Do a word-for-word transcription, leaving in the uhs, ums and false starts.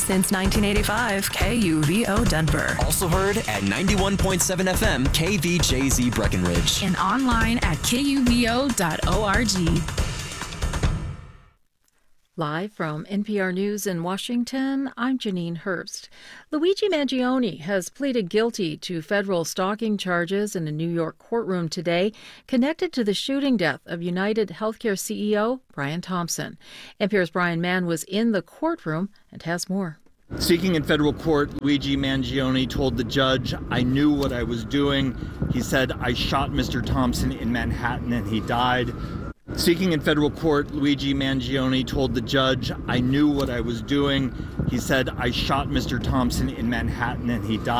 Since nineteen eighty-five, K U V O Denver. Also heard at ninety-one point seven F M K V J Z Breckenridge. And online at K U V O dot org. Live from N P R News in Washington, I'm Janine Herbst. Luigi Mangione has pleaded guilty to federal stalking charges in a New York courtroom today, connected to the shooting death of United Healthcare C E O Brian Thompson. N P R's Brian Mann was in the courtroom and has more. Speaking in federal court, Luigi Mangione told the judge, "I knew what I was doing." He said, "I shot Mister Thompson in Manhattan and he died." Speaking in federal court, Luigi Mangione told the judge, "I knew what I was doing." He said, "I shot Mister Thompson in Manhattan and he died."